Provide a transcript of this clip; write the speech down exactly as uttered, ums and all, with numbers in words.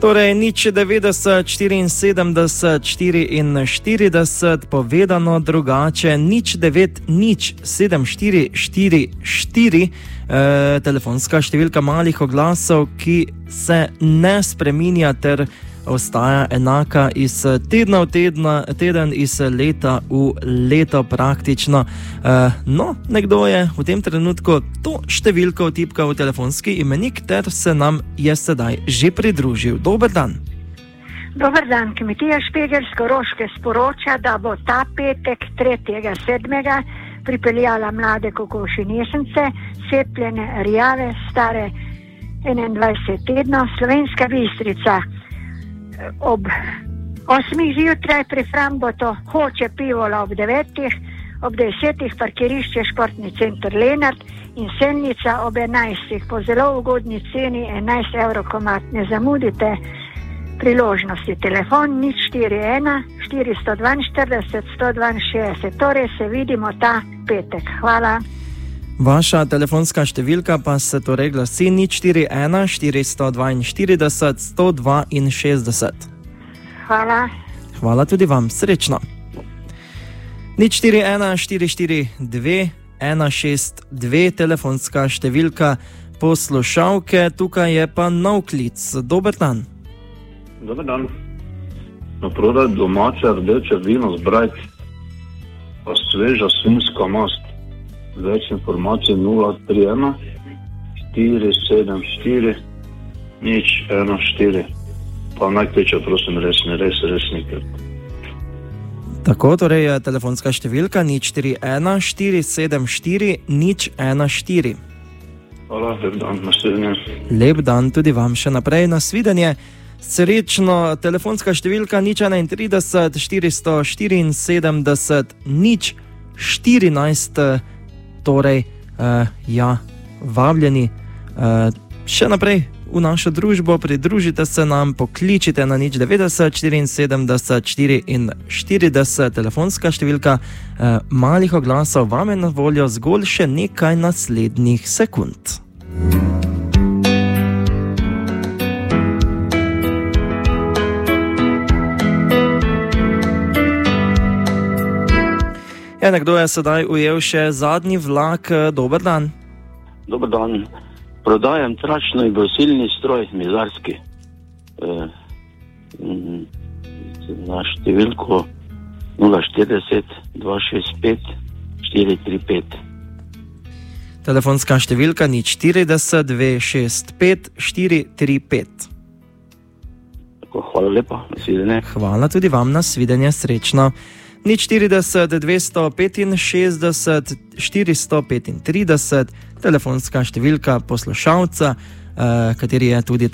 Torej, nič devetdeset, štiriinsedemdeset, štiriinštirideset, povedano drugače, nič devet, nič sedem štiri štiri štiri, e, telefonska številka malih oglasov, ki se ne spreminja ter ostaja enaka iz tedna v tedna, teden, iz leta v leto praktično. E, no, nekdo je v tem trenutku to številko vtipkal v telefonski imenik ter se nam je sedaj že pridružil. Dober dan. Dober dan, Kmetija Špegelsko-Roške sporoča, da bo ta petek tretjega sedmega pripeljala mlade kokoši nesence, cepljene rjave, stare enaindvajset tednov. Slovenska Bistrica ob osmih zjutraj, pri Frambotu Hoče pivola ob devetih, ob desetih parkirišče Športni center Lenart in Selnica ob enajstih po zelo ugodni ceni enajst evrov komad. Ne zamudite priložnosti. Telefon nič štiri ena, štiristo dvainštirideset, sto dvainšestdeset. Torej se vidimo ta petek. Hvala. Vaša telefonska številka pa se torej glasi nič štiri ena, štiristo dvainštirideset, sto dvainšestdeset. Hvala. Hvala tudi vam, srečno. nič štiri ena, štiri štiri dve, ena šest dve, telefonska številka poslušalke, tukaj je pa nov klic. Dober dan. Dober dan. Naprodaj domače rdeče vino zbrajt, pa sveža svinjska mast. Več informacij nula tri ena, štiri sedem štiri, nič ena štiri. Pa najkliče, prosim, resni, res, resnike. Tako, torej je telefonska številka nič štiri ena, štiri sedem štiri, nič ena štiri. Hvala, lep dan, nasvidenje. Lep dan tudi vam še naprej, nasvidenje. Srečno, telefonska številka nič enaintrideset, štiristo štiriinsedemdeset, nič štirinajst. Torej, uh, ja, vabljeni uh, še naprej v našo družbo, pridružite se nam, pokličite na nič devetdeset, štiriinsedemdeset, štiriinštirideset, telefonska številka uh, malih oglasov vam je na voljo zgolj še nekaj naslednjih sekund. Ja, nekdo je sedaj ujel še zadnji vlak. Dober dan. Dober dan. Prodajam tračno in brusilni stroj, mizarski. E, na številko nula štirideset, dva šest pet, štiri tri pet. Telefonska številka nič štirideset, dve šest pet, štiri tri pet. Hvala lepa, nasvidenje. Hvala tudi vam, nasvidenje, srečno. nič štirideset, dvesto petinšestdeset, štiristo petintrideset, telefonska številka poslušalca, eh, kateri je tudi